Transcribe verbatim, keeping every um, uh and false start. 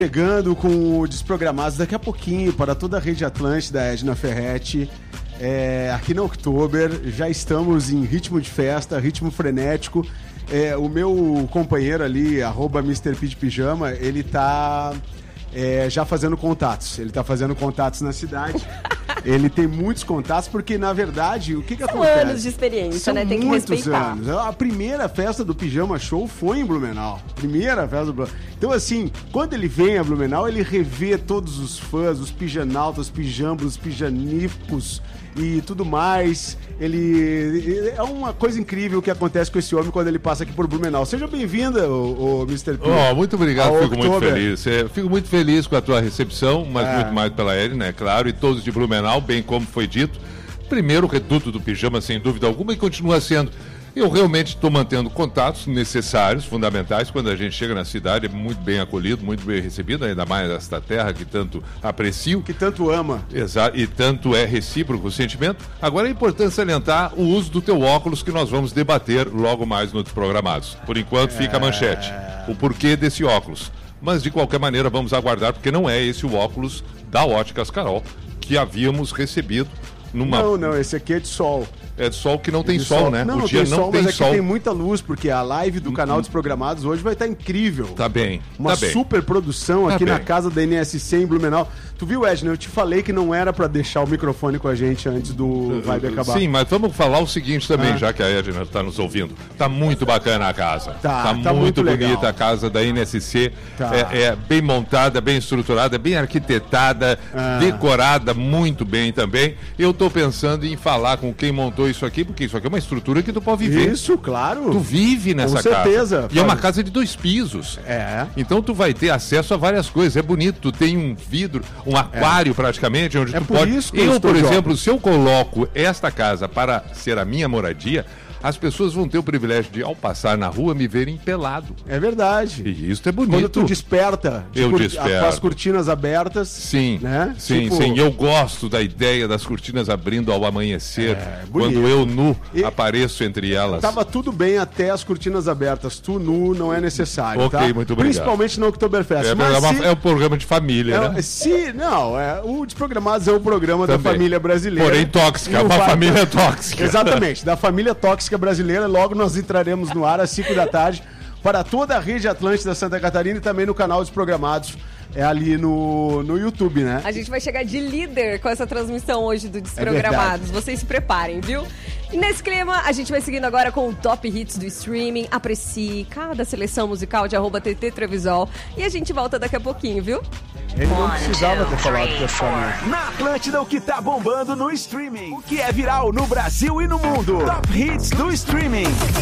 Chegando com o Desprogramados daqui a pouquinho para toda a Rede Atlântida, Edna Ferretti. É, aqui na Oktober, já estamos em ritmo de festa, ritmo frenético. É, o meu companheiro ali, arroba mister P de Pijama, ele tá é, já fazendo contatos. Ele tá fazendo contatos na cidade. Ele tem muitos contatos, porque, na verdade, o que que São acontece? São anos de experiência, São né? Tem que muitos respeitar. anos. A primeira festa do Pijama Show foi em Blumenau. Primeira festa do Blumenau. Então, assim, quando ele vem a Blumenau, ele revê todos os fãs, os pijanautas, os pijambos, os pijanipos e tudo mais. Ele... É uma coisa incrível que acontece com esse homem quando ele passa aqui por Blumenau. Seja bem-vinda, o, o mister P. Oh, muito obrigado, Ao fico muito Oktober. feliz. É, fico muito feliz com a tua recepção, mas É. muito mais pela Edna, é claro, e todos de Blumenau, bem como foi dito. Primeiro reduto do Pijama, sem dúvida alguma, e continua sendo. Eu realmente estou mantendo contatos necessários, fundamentais, quando a gente chega na cidade, é muito bem acolhido, muito bem recebido, ainda mais nesta terra que tanto aprecio. Que tanto ama. Exato, e tanto é recíproco o sentimento. Agora é importante salientar o uso do teu óculos, que nós vamos debater logo mais nos programados. Por enquanto fica a manchete, o porquê desse óculos. Mas de qualquer maneira vamos aguardar, porque não é esse o óculos da Óticas Carol que havíamos recebido numa... Não, não, esse aqui é de sol. É de sol que não tem De sol, né? Não, o não dia tem não sol, tem mas sol. aqui tem muita luz, porque a live do canal Desprogramados hoje vai estar incrível. Tá bem, Uma tá bem. super produção Tá aqui na bem. casa da N S C em Blumenau. Tu viu, Edna? Eu te falei que não era pra deixar o microfone com a gente antes do Vibe acabar. Sim, mas vamos falar o seguinte também, Ah. já que a Edna está nos ouvindo. Tá muito bacana a casa. Tá, tá muito, muito bonita legal. a casa da N S C. Tá. É, é bem montada, bem estruturada, bem arquitetada, Ah. decorada muito bem também. Eu tô pensando em falar com quem montou isso aqui, porque isso aqui é uma estrutura que tu pode viver. Isso, claro. Tu vive nessa Com certeza. casa. E é uma casa de dois pisos. É. Então tu vai ter acesso a várias coisas. É bonito, tu tem um vidro, um aquário praticamente, onde É tu por pode... isso que eu eu, estou por jovem. exemplo, se eu coloco esta casa para ser a minha moradia, as pessoas vão ter o privilégio de, ao passar na rua, me verem pelado. É verdade. E isso é bonito. Quando tu desperta, de Eu cur- desperto. com as cortinas abertas. Sim, né? sim, Tipo, sim. Eu gosto da ideia das cortinas abrindo ao amanhecer, É, bonito. quando eu nu E- apareço entre elas. Tava tudo bem até as cortinas abertas. Tu nu não é necessário, Ok, tá? muito obrigado. Principalmente no Oktoberfest. É, Mas é uma- se- é um programa de família, é- né? se, não, é, o Desprogramados é o programa da Também. família brasileira. Porém tóxica, E o uma Vibe- família tóxica. Exatamente, da família tóxica brasileira. Logo nós entraremos no ar às cinco da tarde para toda a Rede Atlântida Santa Catarina e também no canal Desprogramados, é ali no, no YouTube, né? A gente vai chegar de líder com essa transmissão hoje do É Desprogramados. Vocês se preparem, viu? E nesse clima, a gente vai seguindo agora com o Top Hits do streaming. Aprecie cada seleção musical de arroba T T Trevisol. E a gente volta daqui a pouquinho, viu? Ele não precisava ter falado que ia ficar. Na Atlântida, o que tá bombando no streaming. O que é viral no Brasil e no mundo. Top Hits do streaming.